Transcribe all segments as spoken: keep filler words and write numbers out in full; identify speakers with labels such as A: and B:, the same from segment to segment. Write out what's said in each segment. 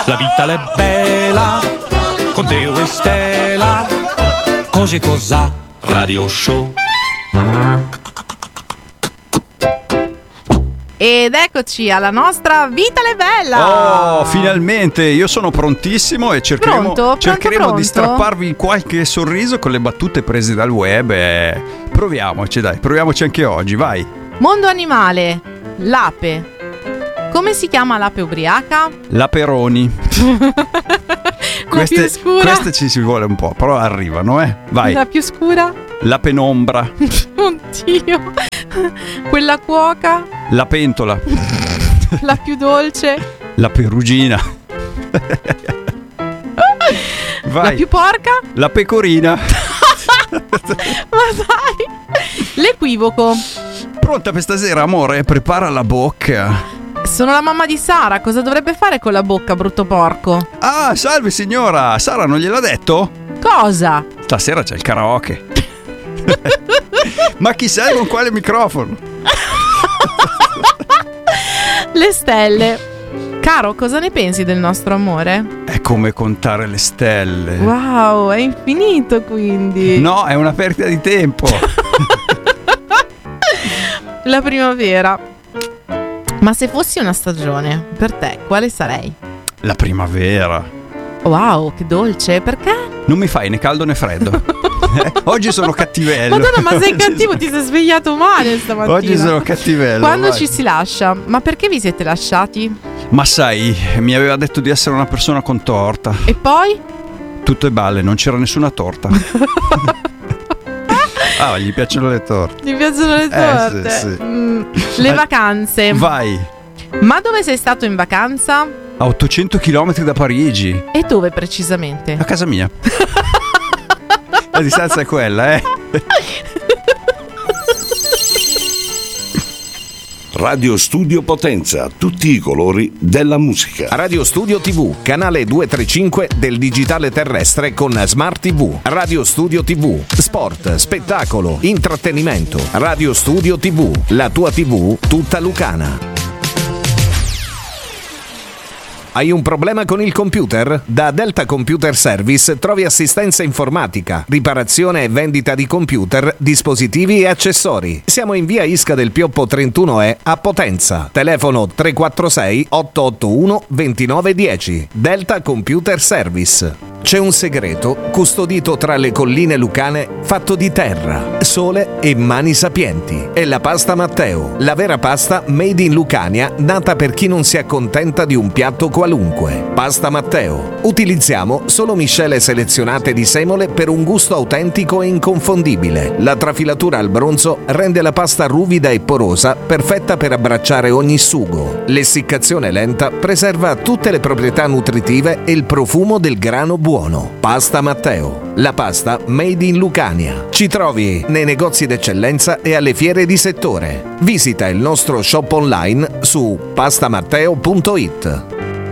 A: La vita è bella, con Teo e Stella, così cosa radio show.
B: Ed eccoci alla nostra Vita è bella.
C: Oh, finalmente, io sono prontissimo e cercheremo,
B: Pronto? Pronto,
C: cercheremo
B: pronto?
C: di strapparvi qualche sorriso con le battute prese dal web. E proviamoci, dai, proviamoci anche oggi, vai.
B: Mondo animale, l'ape. Come si chiama l'ape ubriaca?
C: La Peroni.
B: La più scura.
C: Queste ci si vuole un po', però arrivano, eh. Vai.
B: La più scura?
C: La penombra.
B: Oddio. Quella cuoca?
C: La pentola.
B: La più dolce?
C: La perugina. Vai.
B: La più porca?
C: La pecorina.
B: Ma dai. L'equivoco.
C: Pronta per stasera, amore? Prepara la bocca.
B: Sono la mamma di Sara, cosa dovrebbe fare con la bocca, brutto porco?
C: Ah, salve signora. Sara non gliel'ha detto?
B: Cosa?
C: Stasera c'è il karaoke. Ma chissà con quale microfono.
B: Le stelle. Caro, cosa ne pensi del nostro amore?
C: È come contare le stelle.
B: Wow, è infinito quindi.
C: No, è una perdita di tempo.
B: La primavera. Ma se fossi una stagione, per te, quale sarei?
C: La primavera.
B: Wow, che dolce, perché?
C: Non mi fai né caldo né freddo. Eh, oggi sono cattivello.
B: Madonna, ma sei
C: Oggi
B: cattivo,
C: sono...
B: ti sei svegliato male stamattina.
C: Oggi sono cattivello.
B: Quando
C: vai.
B: ci si lascia, ma perché vi siete lasciati?
C: Ma sai, mi aveva detto di essere una persona contorta.
B: E poi?
C: Tutto è balle, non c'era nessuna torta. Ah, gli piacciono le torte.
B: Ti piacciono le torte?
C: Eh, sì, sì.
B: Mm, le vacanze.
C: Vai.
B: Ma dove sei stato in vacanza?
C: A ottocento chilometri da Parigi.
B: E dove precisamente?
C: A casa mia. La distanza è quella, eh.
D: Radio Studio Potenza, tutti i colori della musica.
E: Radio Studio tivù, canale duecentotrentacinque del digitale terrestre con Smart tivù. Radio Studio tivù, sport, spettacolo, intrattenimento. Radio Studio tivù, la tua tivù tutta lucana. Hai un problema con il computer? Da Delta Computer Service trovi assistenza informatica, riparazione e vendita di computer, dispositivi e accessori. Siamo in via Isca del Pioppo trentuno E a Potenza. Telefono tre quattro sei otto otto uno due nove uno zero. Delta Computer Service. C'è un segreto custodito tra le colline lucane fatto di terra, sole e mani sapienti. È la pasta Matteo, la vera pasta made in Lucania, nata per chi non si accontenta di un piatto qualunque. Pasta Matteo. Utilizziamo solo miscele selezionate di semole per un gusto autentico e inconfondibile. La trafilatura al bronzo rende la pasta ruvida e porosa, perfetta per abbracciare ogni sugo. L'essiccazione lenta preserva tutte le proprietà nutritive e il profumo del grano buono. Pasta Matteo, la pasta made in Lucania. Ci trovi nei negozi d'eccellenza e alle fiere di settore. Visita il nostro shop online su pastamatteo punto it.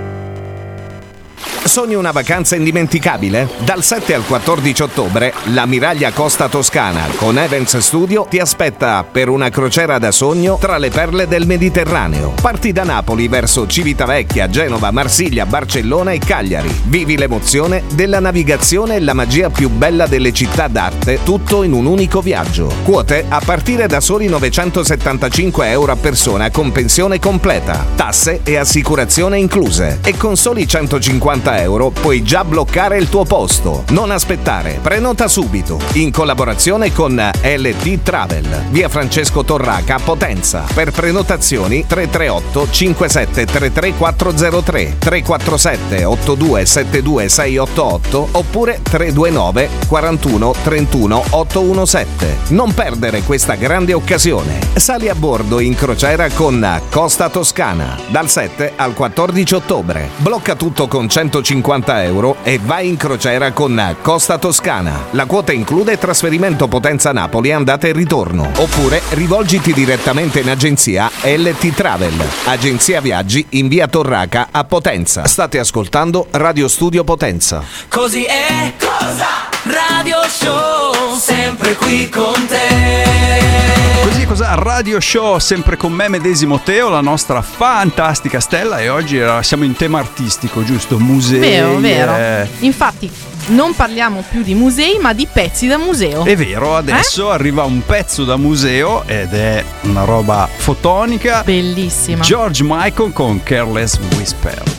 E: Sogni una vacanza indimenticabile? Dal sette al quattordici ottobre l'Ammiraglia Costa Toscana con Events Studio ti aspetta per una crociera da sogno tra le perle del Mediterraneo. Parti da Napoli verso Civitavecchia, Genova, Marsiglia, Barcellona e Cagliari. Vivi l'emozione della navigazione e la magia più bella delle città d'arte, tutto in un unico viaggio. Quote a partire da soli novecentosettantacinque euro a persona con pensione completa, tasse e assicurazione incluse. E con soli centocinquanta euro puoi già bloccare il tuo posto. Non aspettare, prenota subito. In collaborazione con L T Travel, via Francesco Torraca a Potenza. Per prenotazioni tre tre otto cinque sette tre tre quattro zero tre, tre quattro sette otto due sette due sei otto otto oppure tre due nove quarantuno trentuno ottocentoquarantasette. Non perdere questa grande occasione. Sali a bordo in crociera con Costa Toscana dal sette al quattordici ottobre. Blocca tutto con centocinquanta euro e vai in crociera con Costa Toscana. La quota include trasferimento Potenza-Napoli andata e ritorno. Oppure rivolgiti direttamente in agenzia L T Travel, agenzia viaggi in via Torraca a Potenza. State ascoltando Radio Studio Potenza.
A: Così è, così Radio Show, sempre qui con te.
C: Così cos'ha Radio Show, sempre con me medesimo Teo, la nostra fantastica Stella, e oggi siamo in tema artistico, giusto? Musei.
B: Vero, vero.
C: eh.
B: Infatti non parliamo più di musei, ma di pezzi da museo.
C: È vero, adesso
B: Eh?
C: arriva un pezzo da museo ed è una roba fotonica.
B: Bellissima.
C: George Michael con Careless Whisper.